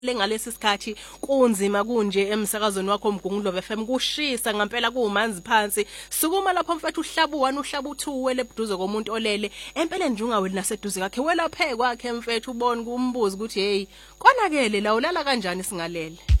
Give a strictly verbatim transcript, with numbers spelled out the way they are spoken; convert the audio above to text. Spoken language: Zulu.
Lengalesi sikhathi kunzima kunje emsakazweni wakho uMgungundlovu F M kushisa ngempela kumanzi phansi sukuma lapho mfethu uhlabu one uhlabu two wele buduze komuntu olele empela nje ungaweli naseduze kwakhe wela phe kwakhe mfethu ubone kumbuza ukuthi hey konakele la ulala kanjani singalele.